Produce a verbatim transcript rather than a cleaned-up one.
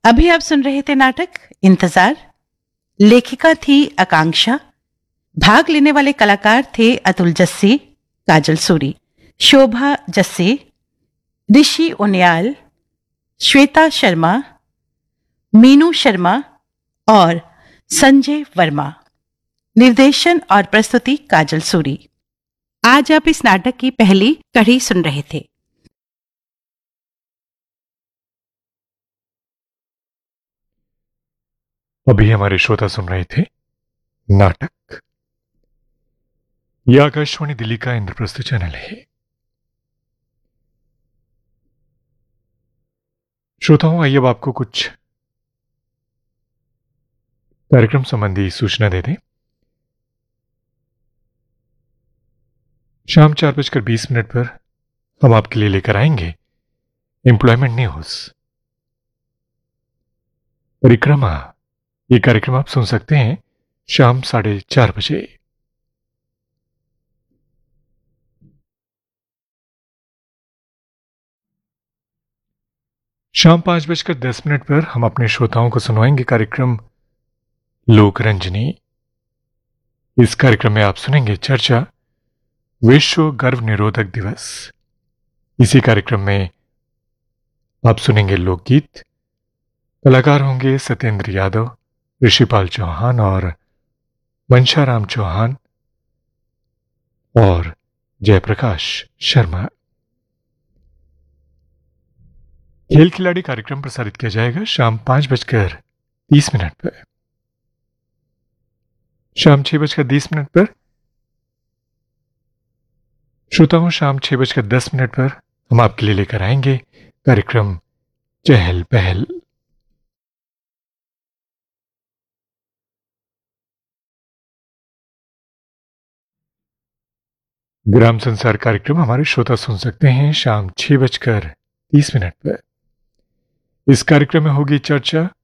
अभी आप सुन रहे थे नाटक इंतजार। लेखिका थी आकांक्षा। भाग लेने वाले कलाकार थे अतुल जस्सी, काजल सूरी, शोभा जस्सी, ऋषि उनियाल, श्वेता शर्मा, मीनू शर्मा और संजय वर्मा। निर्देशन और प्रस्तुति काजल सूरी। आज आप इस नाटक की पहली कड़ी सुन रहे थे। अभी हमारे श्रोता सुन रहे थे नाटक। यह आकाशवाणी दिल्ली का इंद्रप्रस्थ चैनल है। श्रोताओं, आइए अब आपको कुछ कार्यक्रम संबंधी सूचना दे दें। शाम चार बजकर बीस मिनट पर हम आपके लिए लेकर आएंगे एम्प्लॉयमेंट न्यूज परिक्रमा। ये कार्यक्रम आप सुन सकते हैं शाम साढ़े चार बजे। शाम पांच बजकर दस मिनट पर हम अपने श्रोताओं को सुनवाएंगे कार्यक्रम लोकरंजनी। इस कार्यक्रम में आप सुनेंगे चर्चा विश्व गर्भ निरोधक दिवस। इसी कार्यक्रम में आप सुनेंगे लोकगीत। कलाकार होंगे सत्येंद्र यादव, ऋषिपाल चौहान और वंशाराम चौहान और जयप्रकाश शर्मा। खेल खिलाड़ी कार्यक्रम प्रसारित किया जाएगा शाम पांच बजकर तीस मिनट पर। शाम छह बजकर तीस मिनट पर श्रोताओं, शाम छह बजकर दस मिनट पर हम आपके लिए लेकर आएंगे कार्यक्रम चहल पहल। ग्राम संसार कार्यक्रम हमारे श्रोता सुन सकते हैं शाम छह बजकर तीस मिनट पर। इस कार्यक्रम में होगी चर्चा